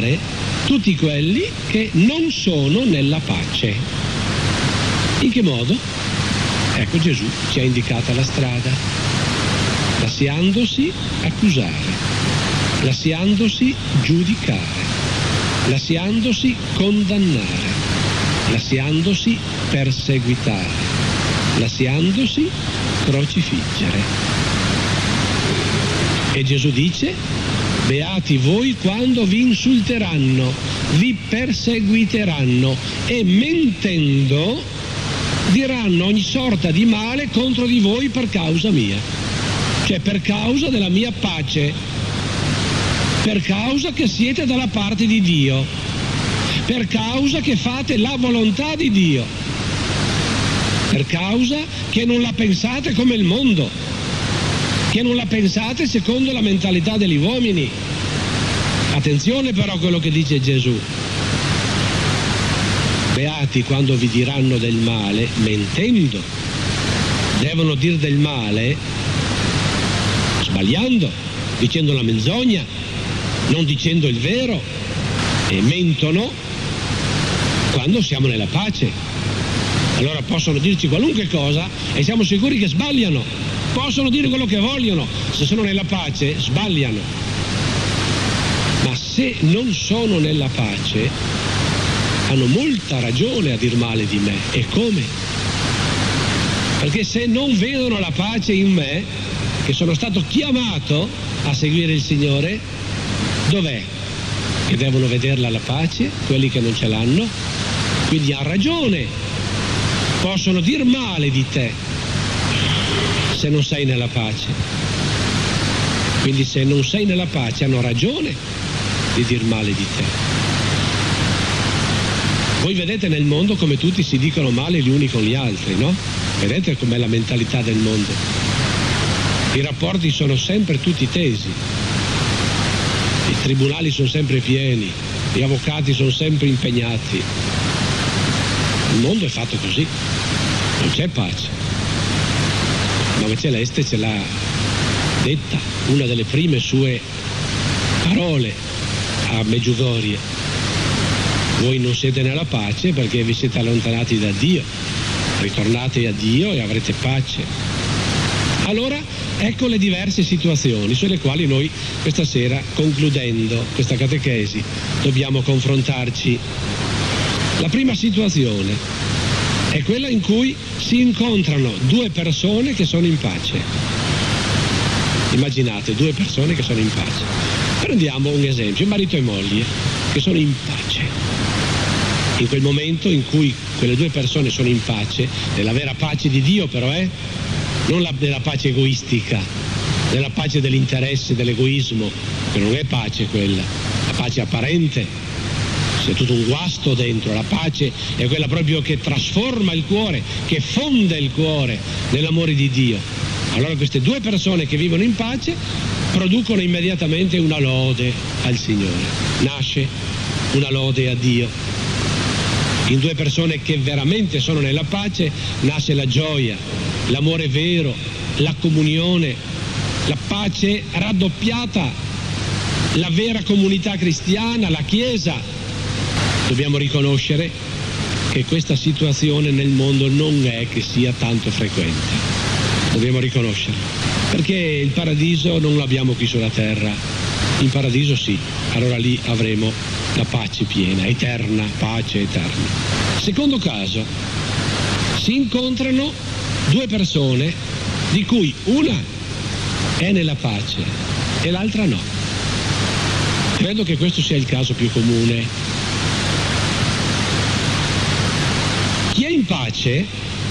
male tutti quelli che non sono nella pace. In che modo? Ecco, Gesù ci ha indicata la strada, lasciandosi accusare, lasciandosi giudicare, lasciandosi condannare, lasciandosi perseguitare, lasciandosi crocifiggere. E Gesù dice: beati voi quando vi insulteranno, vi perseguiteranno e mentendo diranno ogni sorta di male contro di voi per causa mia, cioè per causa della mia pace, per causa che siete dalla parte di Dio, per causa che fate la volontà di Dio, per causa che non la pensate come il mondo, che non la pensate secondo la mentalità degli uomini. Attenzione però a quello che dice Gesù: beati quando vi diranno del male mentendo. Devono dir del male sbagliando, dicendo la menzogna, non dicendo il vero, e mentono quando siamo nella pace. Allora possono dirci qualunque cosa e siamo sicuri che sbagliano, possono dire quello che vogliono, se sono nella pace sbagliano. Ma se non sono nella pace hanno molta ragione a dir male di me. E come? Perché se non vedono la pace in me, che sono stato chiamato a seguire il Signore, dov'è che devono vederla la pace? Quelli che non ce l'hanno. Quindi ha ragione, possono dir male di te se non sei nella pace. Quindi se non sei nella pace hanno ragione di dir male di te. Voi vedete nel mondo come tutti si dicono male gli uni con gli altri, no? Vedete com'è la mentalità del mondo. I rapporti sono sempre tutti tesi, i tribunali sono sempre pieni, gli avvocati sono sempre impegnati. Il mondo è fatto così, non c'è pace. Ma Celeste ce l'ha detta, una delle prime sue parole a Medjugorje: voi non siete nella pace perché vi siete allontanati da Dio, ritornate a Dio e avrete pace. Allora ecco le diverse situazioni sulle quali noi questa sera, concludendo questa catechesi, dobbiamo confrontarci. La prima situazione è quella in cui si incontrano due persone che sono in pace. Immaginate due persone che sono in pace. Prendiamo un esempio: marito e moglie che sono in pace. In quel momento in cui quelle due persone sono in pace, nella vera pace di Dio però, non della pace egoistica, della pace dell'interesse, dell'egoismo, che non è pace quella, la pace apparente, c'è tutto un guasto dentro. La pace è quella proprio che trasforma il cuore, che fonde il cuore nell'amore di Dio. Allora queste due persone che vivono in pace producono immediatamente una lode al Signore, nasce una lode a Dio. In due persone che veramente sono nella pace nasce la gioia, l'amore vero, la comunione, la pace raddoppiata, la vera comunità cristiana, la Chiesa. Dobbiamo riconoscere che questa situazione nel mondo non è che sia tanto frequente. Dobbiamo riconoscerlo, perché il paradiso non l'abbiamo qui sulla terra. In paradiso sì, allora lì avremo la pace piena, eterna, pace eterna. Secondo caso, si incontrano due persone di cui una è nella pace e l'altra no. Credo che questo sia il caso più comune. Chi è in pace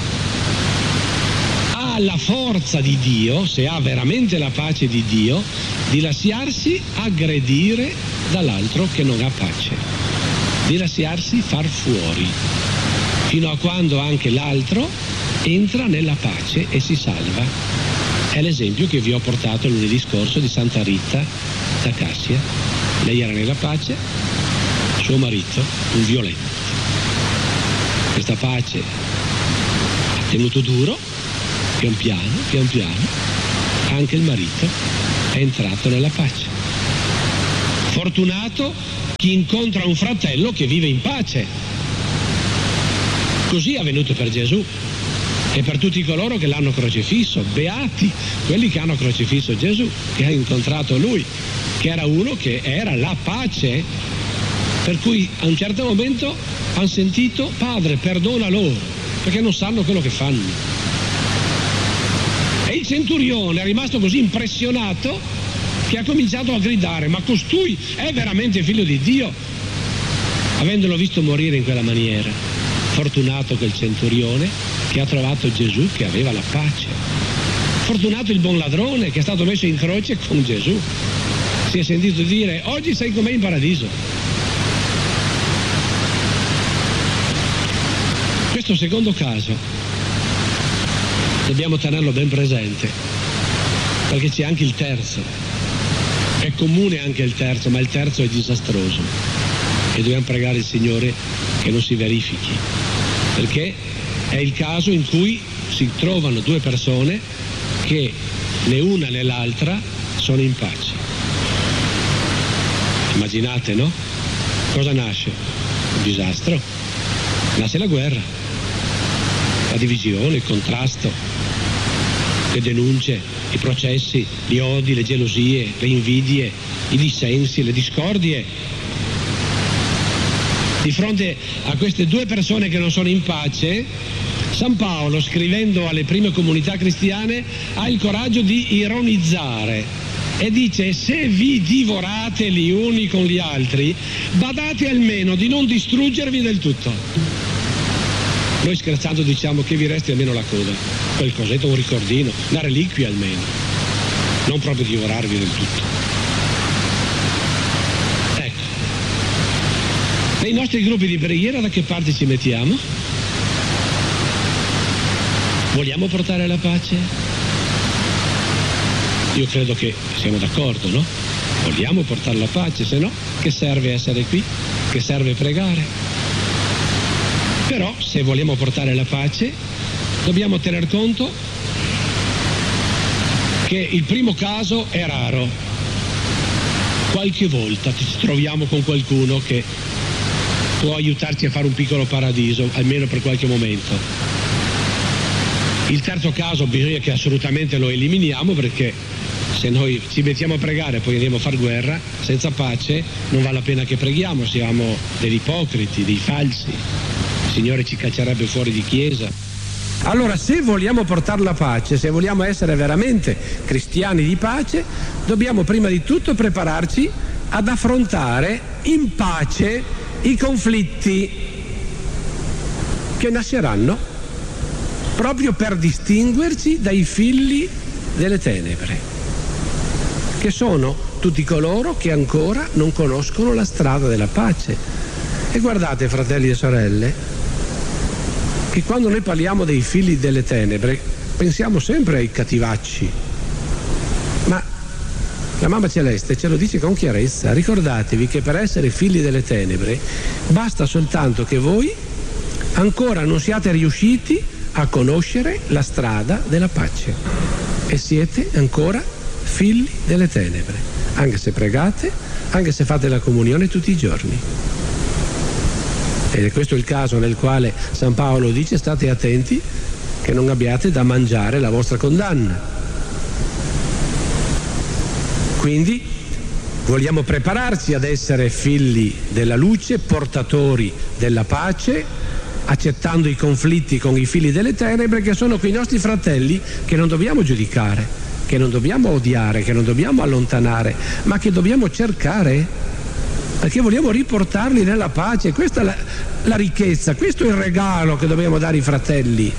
ha la forza di Dio, se ha veramente la pace di Dio, di lasciarsi aggredire dall'altro che non ha pace, di lasciarsi far fuori, fino a quando anche l'altro entra nella pace e si salva. È l'esempio che vi ho portato lunedì scorso di Santa Rita da Cassia. Lei era nella pace, suo marito un violento. Questa pace ha tenuto duro, pian piano, anche il marito è entrato nella pace. Fortunato chi incontra un fratello che vive in pace. Così è avvenuto per Gesù e per tutti coloro che l'hanno crocifisso. Beati quelli che hanno crocifisso Gesù, che ha incontrato lui, che era uno che era la pace, per cui a un certo momento hanno sentito: Padre, perdona loro, perché non sanno quello che fanno. E il centurione è rimasto così impressionato che ha cominciato a gridare: ma costui è veramente figlio di Dio, avendolo visto morire in quella maniera. Fortunato quel centurione che ha trovato Gesù che aveva la pace. Fortunato il buon ladrone che è stato messo in croce con Gesù. Si è sentito dire: oggi sei con me in paradiso. Questo secondo caso dobbiamo tenerlo ben presente, perché c'è anche il terzo. È comune anche il terzo, ma il terzo è disastroso e dobbiamo pregare il Signore che non si verifichi, perché è il caso in cui si trovano due persone che né una né l'altra sono in pace. Immaginate, no? Cosa nasce? Un disastro. Nasce la guerra, la divisione, il contrasto, le denunce, i processi, gli odi, le gelosie, le invidie, i dissensi, le discordie. Di fronte a queste due persone che non sono in pace, San Paolo, scrivendo alle prime comunità cristiane, ha il coraggio di ironizzare e dice: se vi divorate gli uni con gli altri, badate almeno di non distruggervi del tutto. Noi scherzando diciamo che vi resti almeno la coda, quel cosetto, un ricordino, una reliquia almeno, non proprio divorarvi del tutto. Nei nostri gruppi di preghiera da che parte ci mettiamo? Vogliamo portare la pace? Io credo che siamo d'accordo, no? Vogliamo portare la pace, se no che serve essere qui? Che serve pregare? Però se vogliamo portare la pace dobbiamo tener conto che il primo caso è raro. Qualche volta ci troviamo con qualcuno che può aiutarci a fare un piccolo paradiso, almeno per qualche momento. Il terzo caso bisogna che assolutamente lo eliminiamo, perché se noi ci mettiamo a pregare e poi andiamo a far guerra, senza pace non vale la pena che preghiamo, siamo degli ipocriti, dei falsi. Il Signore ci caccerebbe fuori di chiesa. Allora, se vogliamo portare la pace, se vogliamo essere veramente cristiani di pace, dobbiamo prima di tutto prepararci ad affrontare in pace i conflitti che nasceranno proprio per distinguerci dai figli delle tenebre, che sono tutti coloro che ancora non conoscono la strada della pace. E guardate, fratelli e sorelle, che quando noi parliamo dei figli delle tenebre pensiamo sempre ai cattivacci, ma la Mamma Celeste ce lo dice con chiarezza: ricordatevi che per essere figli delle tenebre basta soltanto che voi ancora non siate riusciti a conoscere la strada della pace e siete ancora figli delle tenebre, anche se pregate, anche se fate la comunione tutti i giorni. Ed è questo il caso nel quale San Paolo dice: state attenti che non abbiate da mangiare la vostra condanna. Quindi vogliamo prepararci ad essere figli della luce, portatori della pace, accettando i conflitti con i figli delle tenebre, che sono quei nostri fratelli che non dobbiamo giudicare, che non dobbiamo odiare, che non dobbiamo allontanare, ma che dobbiamo cercare, perché vogliamo riportarli nella pace. Questa è la ricchezza, questo è il regalo che dobbiamo dare ai fratelli.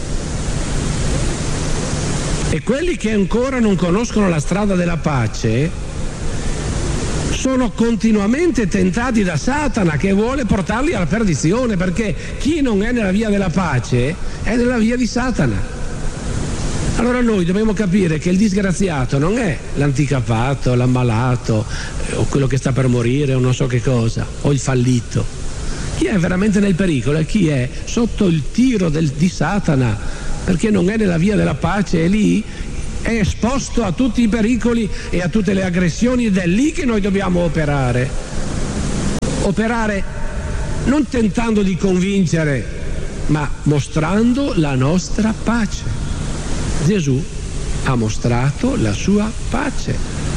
E quelli che ancora non conoscono la strada della pace sono continuamente tentati da Satana, che vuole portarli alla perdizione, perché chi non è nella via della pace è nella via di Satana. Allora noi dobbiamo capire che il disgraziato non è l'anticapato, l'ammalato o quello che sta per morire o non so che cosa, o il fallito. Chi è veramente nel pericolo è chi è sotto il tiro di Satana, perché non è nella via della pace, è lì, è esposto a tutti i pericoli e a tutte le aggressioni, ed è lì che noi dobbiamo operare. operare non tentando di convincere, ma mostrando la nostra pace. Gesù ha mostrato la sua pace.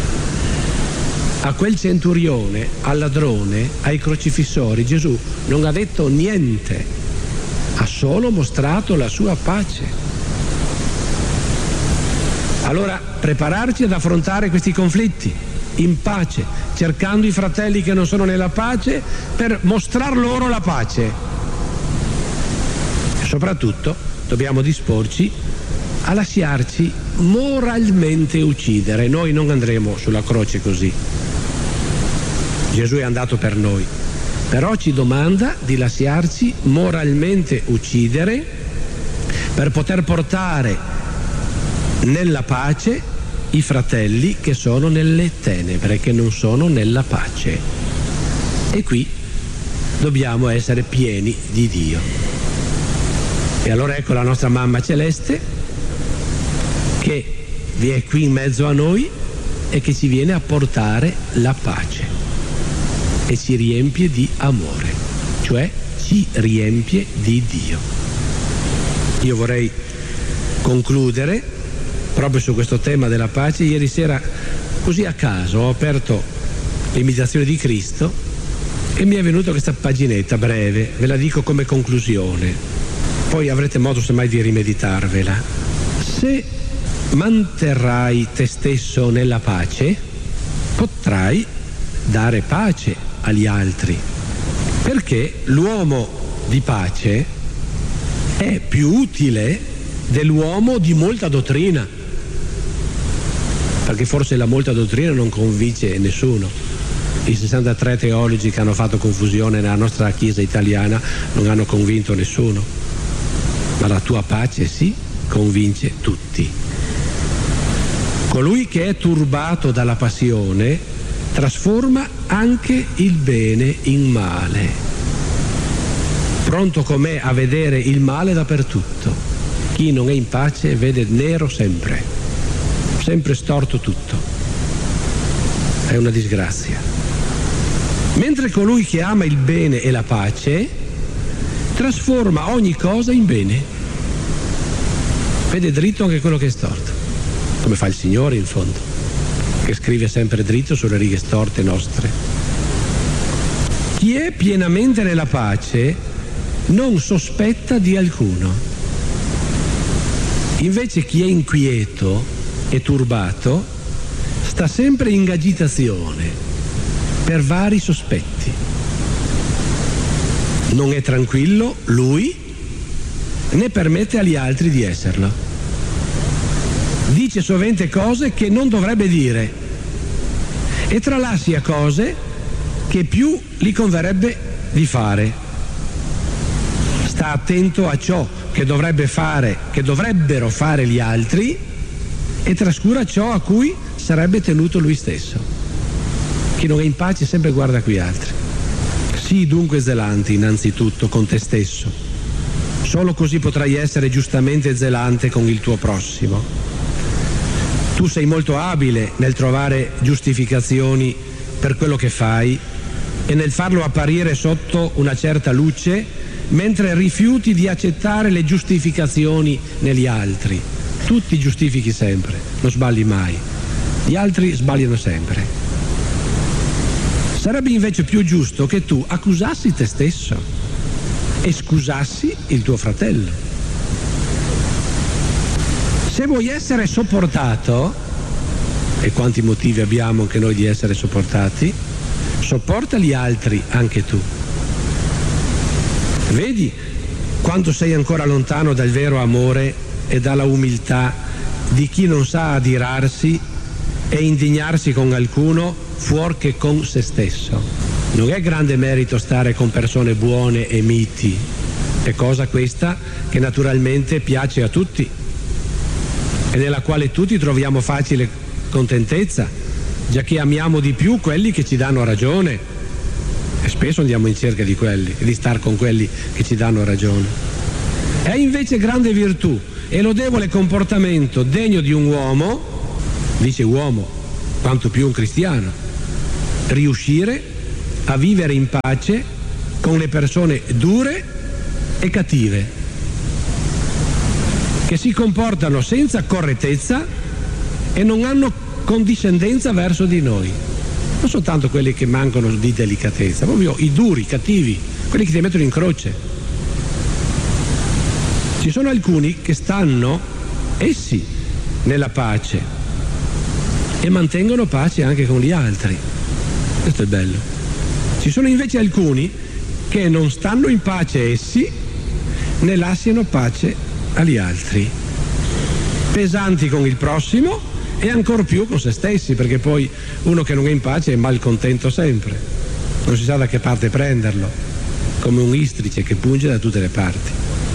A quel centurione, al ladrone, ai crocifissori, Gesù non ha detto niente, ha solo mostrato la sua pace. Allora, prepararci ad affrontare questi conflitti in pace, cercando i fratelli che non sono nella pace per mostrar loro la pace. E soprattutto dobbiamo disporci a lasciarci moralmente uccidere. Noi non andremo sulla croce così. Gesù è andato per noi, però ci domanda di lasciarci moralmente uccidere per poter portare nella pace i fratelli che sono nelle tenebre, che non sono nella pace. E qui dobbiamo essere pieni di Dio. E allora ecco la nostra mamma celeste che è qui in mezzo a noi e che ci viene a portare la pace e ci riempie di amore, cioè ci riempie di Dio. Io vorrei concludere proprio su questo tema della pace. Ieri sera, così a caso, ho aperto l'imitazione di Cristo e mi è venuta questa paginetta breve, ve la dico come conclusione, poi avrete modo semmai di rimeditarvela. Se manterrai te stesso nella pace, potrai dare pace agli altri, perché l'uomo di pace è più utile dell'uomo di molta dottrina, perché forse la molta dottrina non convince nessuno. I 63 teologi che hanno fatto confusione nella nostra Chiesa italiana non hanno convinto nessuno, ma la tua pace sì, convince tutti. Colui che è turbato dalla passione trasforma anche il bene in male, pronto com'è a vedere il male dappertutto. Chi non è in pace vede nero sempre, sempre storto tutto. È una disgrazia. Mentre colui che ama il bene e la pace trasforma ogni cosa in bene. Vede dritto anche quello che è storto, come fa il Signore in fondo, che scrive sempre dritto sulle righe storte nostre. Chi è pienamente nella pace non sospetta di alcuno. Invece chi è inquieto e turbato sta sempre in agitazione per vari sospetti. Non è tranquillo lui, né permette agli altri di esserlo. Dice sovente cose che non dovrebbe dire e tralascia cose che più gli converrebbe di fare. Sta attento a ciò che dovrebbe fare, che dovrebbero fare gli altri, e trascura ciò a cui sarebbe tenuto lui stesso. Chi non è in pace sempre guarda qui altri. Sii dunque zelante innanzitutto con te stesso. Solo così potrai essere giustamente zelante con il tuo prossimo. Tu sei molto abile nel trovare giustificazioni per quello che fai e nel farlo apparire sotto una certa luce, mentre rifiuti di accettare le giustificazioni negli altri. Tu ti giustifichi sempre, non sbagli mai. Gli altri sbagliano sempre. Sarebbe invece più giusto che tu accusassi te stesso e scusassi il tuo fratello. Se vuoi essere sopportato, e quanti motivi abbiamo anche noi di essere sopportati, sopporta gli altri anche tu. Vedi quanto sei ancora lontano dal vero amore e dalla umiltà di chi non sa adirarsi e indignarsi con alcuno fuor che con se stesso. Non è grande merito stare con persone buone e miti, è cosa questa che naturalmente piace a tutti e nella quale tutti troviamo facile contentezza, giacché amiamo di più quelli che ci danno ragione e spesso andiamo in cerca di quelli e di star con quelli che ci danno ragione. È invece grande virtù e lodevole comportamento degno di un uomo, dice uomo, quanto più un cristiano, riuscire a vivere in pace con le persone dure e cattive, che si comportano senza correttezza e non hanno condiscendenza verso di noi. Non soltanto quelli che mancano di delicatezza, proprio i duri, i cattivi, quelli che ti mettono in croce. Ci sono alcuni che stanno essi nella pace e mantengono pace anche con gli altri. Questo è bello. Ci sono invece alcuni che non stanno in pace essi, né lasciano pace agli altri, pesanti con il prossimo e ancor più con se stessi, perché poi uno che non è in pace è malcontento sempre, non si sa da che parte prenderlo, come un istrice che punge da tutte le parti.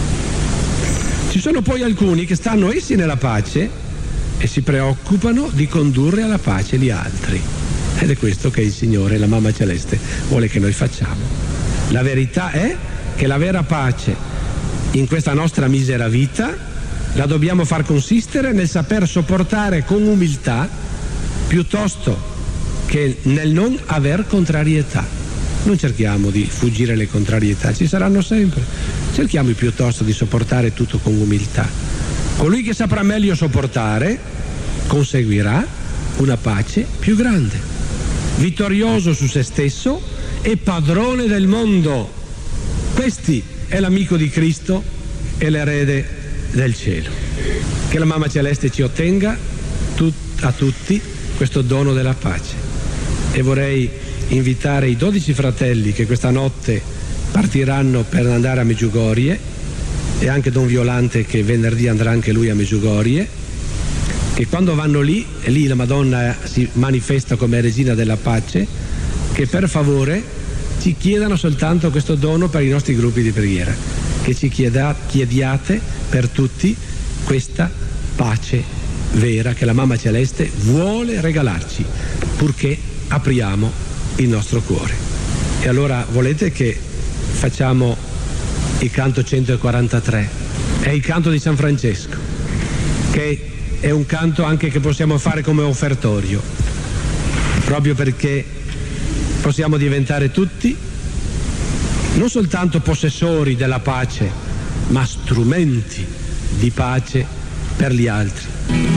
Ci sono poi alcuni che stanno essi nella pace e si preoccupano di condurre alla pace gli altri, ed è questo che il Signore, la Mamma Celeste, vuole che noi facciamo. La verità è che la vera pace in questa nostra misera vita la dobbiamo far consistere nel saper sopportare con umiltà piuttosto che nel non aver contrarietà. Non cerchiamo di fuggire le contrarietà, ci saranno sempre. Cerchiamo piuttosto di sopportare tutto con umiltà. Colui che saprà meglio sopportare conseguirà una pace più grande, vittorioso su se stesso e padrone del mondo. Questi è l'amico di Cristo e l'erede del cielo. Che la Mamma Celeste ci ottenga a tutti questo dono della pace. E vorrei invitare i 12 fratelli che questa notte partiranno per andare a Medjugorje, e anche Don Violante che venerdì andrà anche lui a Medjugorje, che quando vanno lì, e lì la Madonna si manifesta come regina della pace, che per favore ci chiedano soltanto questo dono per i nostri gruppi di preghiera, che ci chiediate per tutti questa pace vera che la Mamma Celeste vuole regalarci, purché apriamo il nostro cuore. E allora volete che facciamo il canto 143? È il canto di San Francesco, che è un canto anche che possiamo fare come offertorio, proprio perché possiamo diventare tutti non soltanto possessori della pace, ma strumenti di pace per gli altri.